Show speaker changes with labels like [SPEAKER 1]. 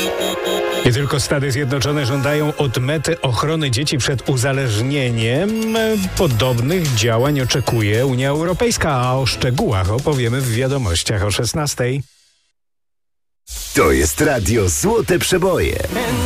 [SPEAKER 1] Nie tylko Stany Zjednoczone żądają od Mety ochrony dzieci przed uzależnieniem. Podobnych działań oczekuje Unia Europejska, a o szczegółach opowiemy w wiadomościach o 16:00.
[SPEAKER 2] To jest Radio Złote Przeboje.